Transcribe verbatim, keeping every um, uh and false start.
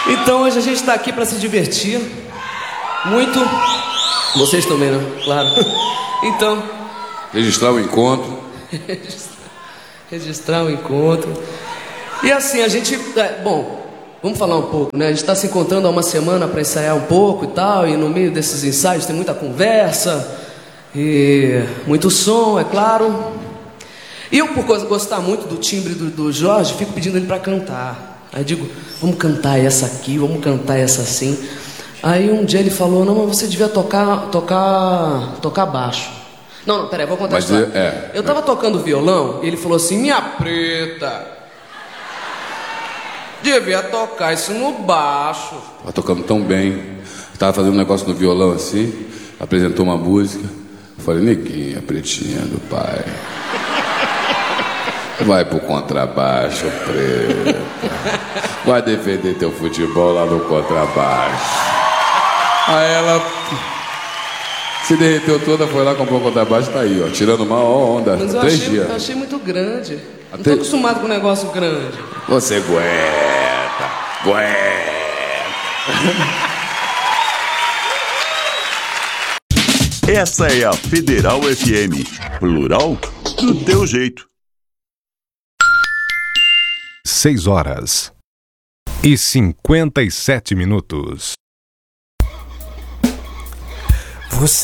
Então hoje a gente tá aqui pra se divertir. Muito. Vocês também, né? Claro. Então. Registrar o encontro. Registrar o encontro. E assim, a gente. É, bom, vamos falar um pouco, né? A gente tá se encontrando há uma semana pra ensaiar um pouco e tal. E no meio desses ensaios tem muita conversa. E muito som, é claro. E eu, por gostar muito do timbre do, do Jorge, fico pedindo ele pra cantar. Aí eu digo, vamos cantar essa aqui, vamos cantar essa assim. Aí um dia ele falou, não, mas você devia tocar, tocar, tocar baixo. Não, não, peraí, vou contar mas a história. É, eu tava é. tocando violão e ele falou assim, minha preta, devia tocar isso no baixo. Tava tocando tão bem, tava fazendo um negócio no violão assim, apresentou uma música. Eu falei, neguinha, pretinha do pai, vai pro contrabaixo, preta. Vai defender teu futebol lá no contrabaixo. Aí ela se derreteu toda, foi lá, comprou o contrabaixo, tá aí, ó, tirando uma onda. Mas eu três achei, dias. eu achei muito grande. Até... Não tô acostumado com um negócio grande. Você aguenta, aguenta. Essa é a Federal F M. Plural do teu jeito. Seis horas e cinquenta e sete minutos. Você